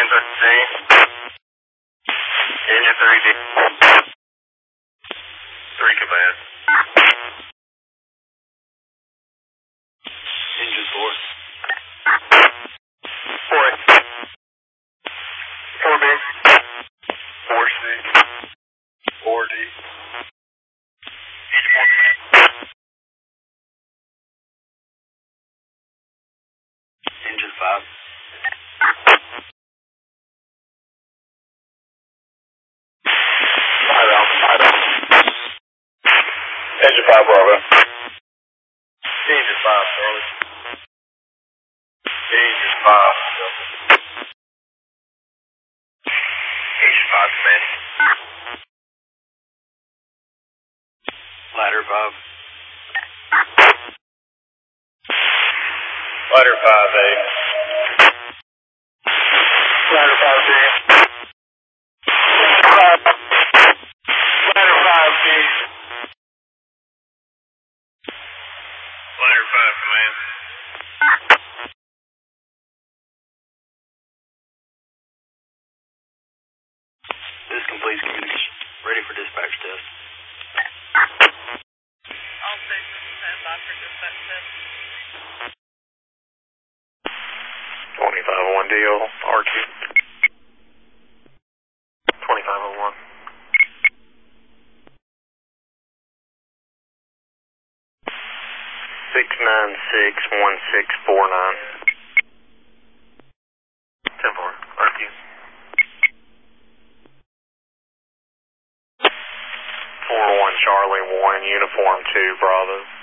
Engine 3D. 3 command. Engine 4. 4A. 4B. 4C. 4D. Engine 4 command. Engine 5. Engine 5 Bravo. Engine 5 Charlie. Engine 5 Delta. Engine 5 command. Ladder 5. Ladder 5A. Ladder 5B. Ladder 5B. Ladder 5 command. This completes communication. Ready for dispatch test. All stations stand by for dispatch test. 2501 DL, RQ. 2501. 6961649. 10-4, RQ. 41 Charlie 1, Uniform 2, Bravo.